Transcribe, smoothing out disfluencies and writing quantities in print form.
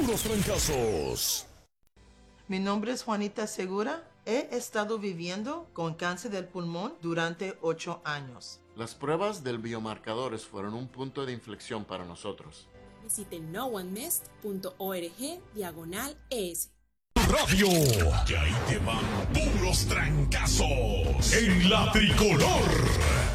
puros trancazos. Mi nombre es Juanita Segura. He estado viviendo con cáncer del pulmón durante 8 años. Las pruebas del biomarcadores fueron un punto de inflexión para nosotros. Visite noonemest.org/ES. Radio, que ahí te van puros trancazos en la tricolor.